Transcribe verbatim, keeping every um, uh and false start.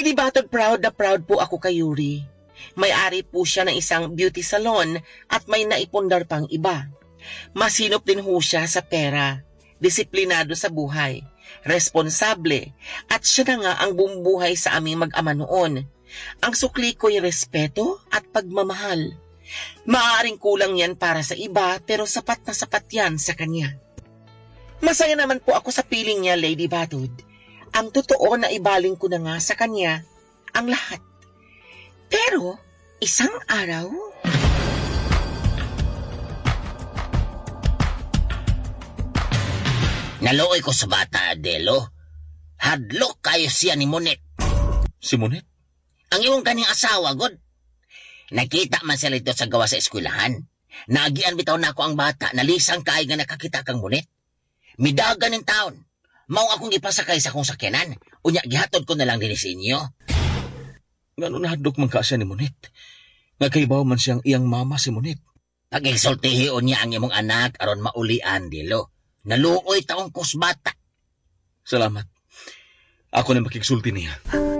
Lady Batod, proud na proud po ako kay Yuri. May-ari po siya ng isang beauty salon at may naipundar pang iba. Masinop din ho siya sa pera, disiplinado sa buhay, responsable, at siya na nga ang bumubuhay sa aming mag-ama noon. Ang sukli ko'y respeto at pagmamahal. Maaaring kulang yan para sa iba, pero sapat na sapat yan sa kanya. Masaya naman po ako sa piling niya, Lady Batod. Ang totoo na ibaling ko na nga sa kanya ang lahat. Pero, isang araw... Naluoy ko sa bata, Adelo. Hadlok kayo siya ni Monet. Si Monet? Ang iyong kaning asawa, God. Nakita man sila ito sa gawa sa eskwelahan. Naagian bitaw na ako ang bata, nalisang kaay nga nakakita kang Monet. Midagan ng taon. Mao akong ipasakay sa kong sakyanan. Unya, gihatod ko na lang din sa inyo. Ngano nahadlok man ka siya ni Monet? Nagkaibaw man siyang iyang mama si Monet. Pag-exultihion niya ang imong anak aron maulian, Dilo. Naluoy taong kusbata. Salamat. Ako na makiksulti niya.